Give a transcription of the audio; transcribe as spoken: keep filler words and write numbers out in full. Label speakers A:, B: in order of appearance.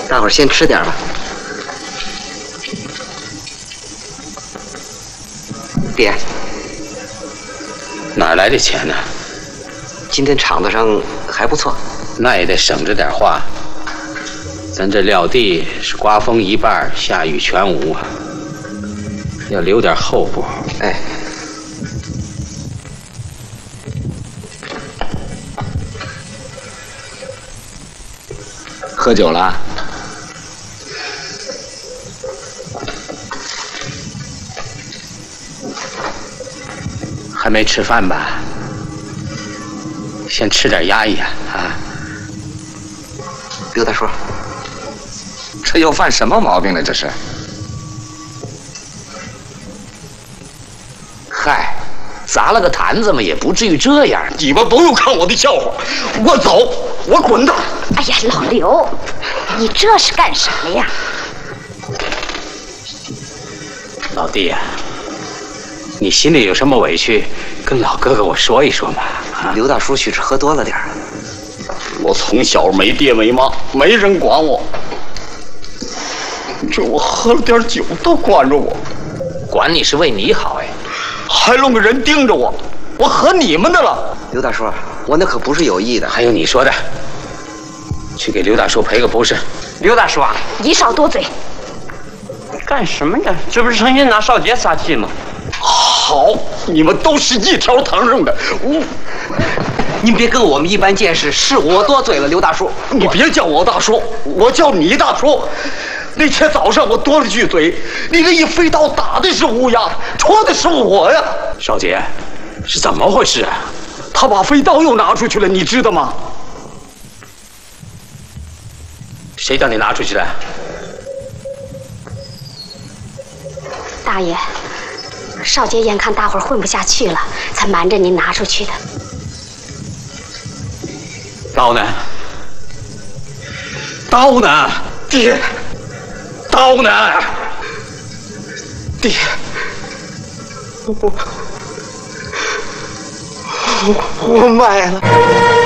A: 大伙儿先吃点吧。爹，
B: 哪来的钱呢？
A: 今天场子上还不错，
B: 那也得省着点花。咱这撂地是刮风一半，下雨全无啊，要留点后补。
A: 哎。
C: 喝酒了？
B: 还没吃饭吧？先吃点压抑啊！啊！
A: 刘大叔，
C: 这又犯什么毛病了？这是？
B: 嗨，砸了个坛子嘛，也不至于这样。
D: 你们不用看我的笑话，我走，我滚的。
E: 哎呀，老刘，你这是干什么呀？
B: 老弟呀、啊，你心里有什么委屈，跟老哥哥我说一说嘛。啊，
A: 刘大叔许是喝多了点儿。
D: 我从小没爹没妈，没人管我，这我喝了点酒都管着我，
B: 管你是为你好哎，
D: 还弄个人盯着我，我和你们的了。
A: 刘大叔，我那可不是有意的。
B: 还有你说的。 去给刘大叔赔个不是。
A: 刘大叔啊，
E: 你少多嘴。
F: 干什么呢？这不是成心拿少杰撒气吗？
D: 好，你们都是一条藤上的。我，
A: 您别跟我们一般见识，是我多嘴了，刘大叔。
D: 你别叫我大叔，我叫你大叔。那天早上我多了句嘴，你那一飞刀打的是乌鸦，戳的是我呀。
B: 少杰，是怎么回事啊？
D: 他把飞刀又拿出去了，你知道吗？
B: 谁叫你拿出去的？
E: 大爷，少杰眼看大伙儿混不下去了，才瞒着您拿出去的。
B: 刀呢？刀呢？
D: 爹，刀呢？爹，我我我卖了。